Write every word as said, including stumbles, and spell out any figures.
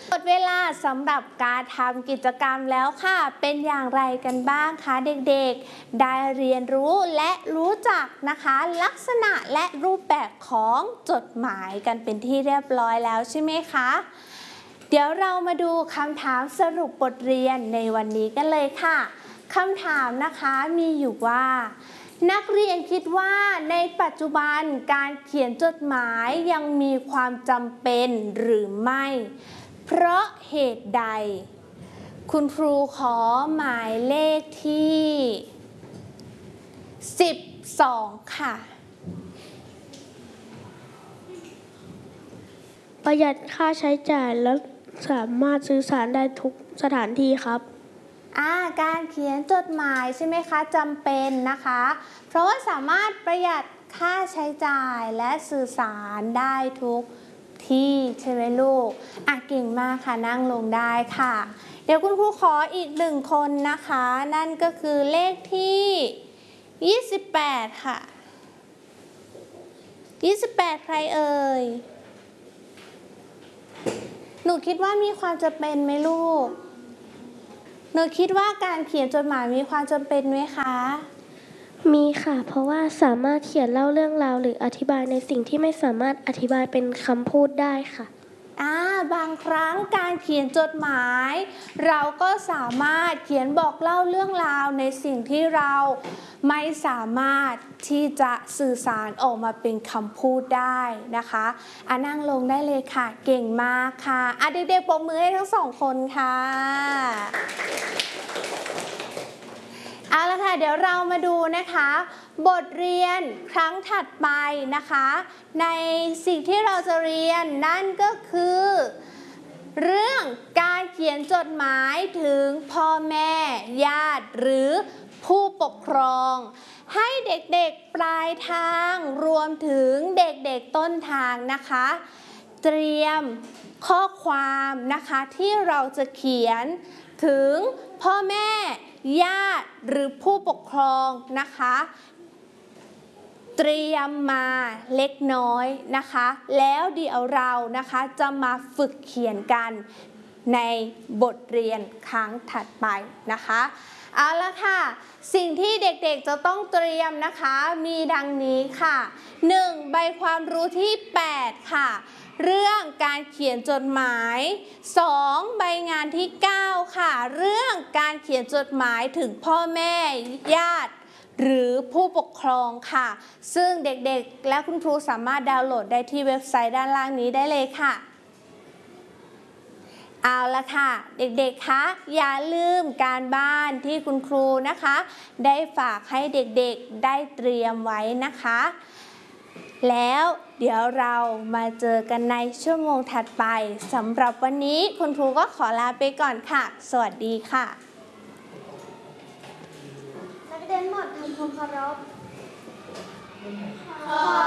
หมดเวลาสำหรับการทำกิจกรรมแล้วค่ะเป็นอย่างไรกันบ้างคะเด็กๆได้เรียนรู้และรู้จักนะคะลักษณะและรูปแบบของจดหมายกันเป็นที่เรียบร้อยแล้วใช่ไหมคะเดี๋ยวเรามาดูคำถามสรุปบทเรียนในวันนี้กันเลยค่ะคำถามนะคะมีอยู่ว่านักเรียนคิดว่าในปัจจุบันการเขียนจดหมายยังมีความจำเป็นหรือไม่เพราะเหตุใดคุณครูขอหมายเลขที่สิบสองค่ะประหยัดค่าใช้จ่ายและสามารถสื่อสารได้ทุกสถานที่ครับอ่าการเขียนจดหมายใช่ไหมคะจำเป็นนะคะเพราะว่าสามารถประหยัดค่าใช้จ่ายและสื่อสารได้ทุกที่ใช่ไหมลูกอ่ะเก่งมากค่ะนั่งลงได้ค่ะเดี๋ยวคุณครูขออีกหนึ่งคนนะคะนั่นก็คือเลขที่ยี่สิบแปดค่ะยี่สิบแปดใครเอ่ยหนูคิดว่ามีความจำเป็นไหมลูกหนูคิดว่าการเขียนจดหมายมีความจำเป็นไหมคะมีค่ะเพราะว่าสามารถเขียนเล่าเรื่องราวหรืออธิบายในสิ่งที่ไม่สามารถอธิบายเป็นคำพูดได้ค่ะอ่าบางครั้งการเขียนจดหมายเราก็สามารถเขียนบอกเล่าเรื่องราวในสิ่งที่เราไม่สามารถที่จะสื่อสารออกมาเป็นคำพูดได้นะคะอ่ะนั่งลงได้เลยค่ะเก่งมากค่ะอ่ะเด็กๆปรบมือให้ทั้งสองคนค่ะเอาละค่ะเดี๋ยวเรามาดูนะคะบทเรียนครั้งถัดไปนะคะในสิ่งที่เราจะเรียนนั่นก็คือเรื่องการเขียนจดหมายถึงพ่อแม่ญาติหรือผู้ปกครองให้เด็กๆปลายทางรวมถึงเด็กๆต้นทางนะคะเตรียมข้อความนะคะที่เราจะเขียนถึงพ่อแม่ญาติหรือผู้ปกครองนะคะเตรียมมาเล็กน้อยนะคะแล้วเดี๋ยวเรานะคะจะมาฝึกเขียนกันในบทเรียนครั้งถัดไปนะคะเอาละค่ะสิ่งที่เด็กๆจะต้องเตรียมนะคะมีดังนี้ค่ะหนึ่งใบความรู้ที่แปดค่ะเรื่องการเขียนจดหมายสองใบงานที่เก้าค่ะเรื่องการเขียนจดหมายถึงพ่อแม่ญาติหรือผู้ปกครองค่ะซึ่งเด็กๆและคุณครูสามารถดาวน์โหลดได้ที่เว็บไซต์ด้านล่างนี้ได้เลยค่ะเอาละค่ะเด็กๆคะอย่าลืมการบ้านที่คุณครูนะคะได้ฝากให้เด็กๆได้เตรียมไว้นะคะแล้วเดี๋ยวเรามาเจอกันในชั่วโมงถัดไปสำหรับวันนี้คุณครูก็ขอลาไปก่อนค่ะสวัสดีค่ะนักเรียนหมดทำความเคารพ